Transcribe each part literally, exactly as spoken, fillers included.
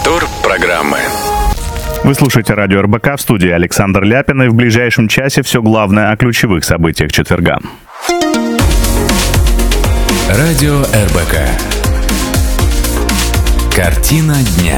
Повтор программы. Вы слушаете радио эр бэ ка, в студии Александр Ляпин, и в ближайшем часе все главное о ключевых событиях четверга. Радио эр бэ ка. Картина дня.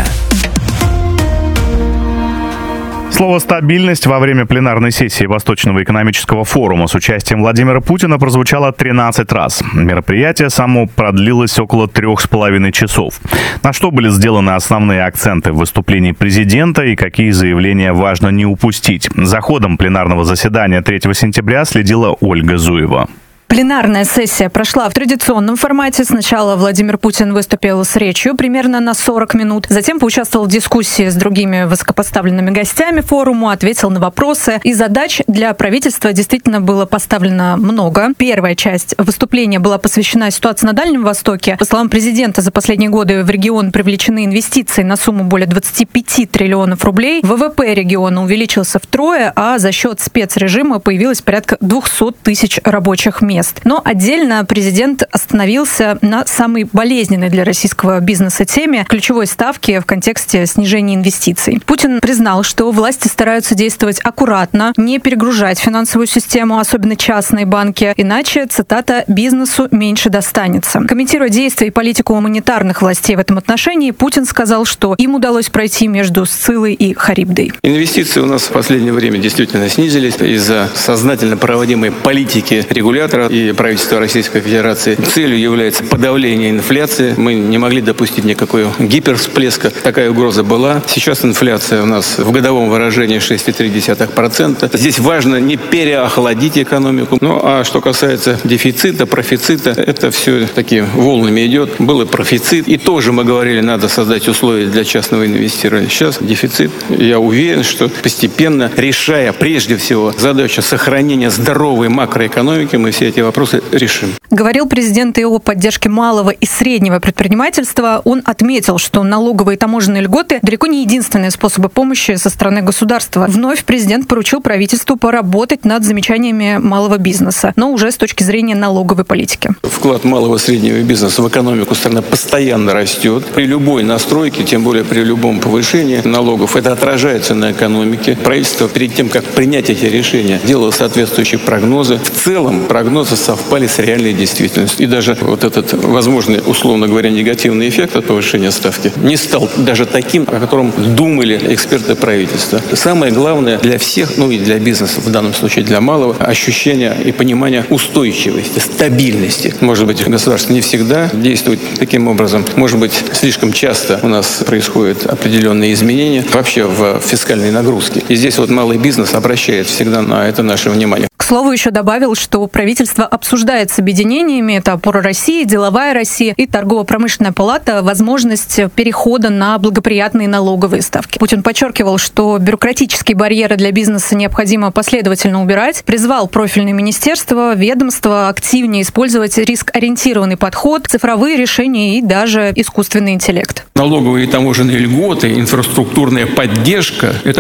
Слово «стабильность» во время пленарной сессии Восточного экономического форума с участием Владимира Путина прозвучало тринадцать раз. Мероприятие само продлилось около трех с половиной часов. На что были сделаны основные акценты в выступлении президента и какие заявления важно не упустить? За ходом пленарного заседания третьего сентября следила Ольга Зуева. Пленарная сессия прошла в традиционном формате. Сначала Владимир Путин выступил с речью примерно на сорок минут. Затем поучаствовал в дискуссии с другими высокопоставленными гостями форума, ответил на вопросы. И задач для правительства действительно было поставлено много. Первая часть выступления была посвящена ситуации на Дальнем Востоке. По словам президента, за последние годы в регион привлечены инвестиции на сумму более двадцати пяти триллионов рублей. вэ вэ пэ региона увеличился втрое, а за счет спецрежима появилось порядка двухсот тысяч рабочих мест. Но отдельно президент остановился на самой болезненной для российского бизнеса теме ключевой ставки в контексте снижения инвестиций. Путин признал, что власти стараются действовать аккуратно, не перегружать финансовую систему, особенно частные банки, иначе, цитата, «бизнесу меньше достанется». Комментируя действия и политику гуманитарных властей в этом отношении, Путин сказал, что им удалось пройти между Сциллой и Харибдой. Инвестиции у нас в последнее время действительно снизились из-за сознательно проводимой политики регулятора и правительства Российской Федерации. Целью является подавление инфляции. Мы не могли допустить никакого гипервсплеска. Такая угроза была. Сейчас инфляция у нас в годовом выражении шесть целых три десятых процента. Здесь важно не переохладить экономику. Ну а что касается дефицита, профицита, это все такими волнами идет. Был и профицит. И тоже мы говорили, надо создать условия для частного инвестирования. Сейчас дефицит. Я уверен, что постепенно, решая прежде всего задачу сохранения здоровой макроэкономики, мы все эти вопросы решим. Говорил президент и о поддержке малого и среднего предпринимательства. Он отметил, что налоговые и таможенные льготы далеко не единственные способы помощи со стороны государства. Вновь президент поручил правительству поработать над замечаниями малого бизнеса, но уже с точки зрения налоговой политики. Вклад малого и среднего бизнеса в экономику страны постоянно растет. При любой настройке, тем более при любом повышении налогов, это отражается на экономике. Правительство перед тем, как принять эти решения, делало соответствующие прогнозы. В целом прогнозы совпали с реальной действительностью. И даже вот этот возможный, условно говоря, негативный эффект от повышения ставки не стал даже таким, о котором думали эксперты правительства. Самое главное для всех, ну и для бизнеса, в данном случае для малого, ощущение и понимание устойчивости, стабильности. Может быть, государство не всегда действует таким образом. Может быть, слишком часто у нас происходят определенные изменения вообще в фискальной нагрузке. И здесь вот малый бизнес обращает всегда на это наше внимание. К слову, еще добавил, что правительство обсуждает с объединениями, это «Опора России», «Деловая Россия» и Торгово-промышленная палата, возможность перехода на благоприятные налоговые ставки. Путин подчеркивал, что бюрократические барьеры для бизнеса необходимо последовательно убирать, призвал профильные министерства, ведомства активнее использовать риск-ориентированный подход, цифровые решения и даже искусственный интеллект. Налоговые и таможенные льготы, инфраструктурная поддержка – это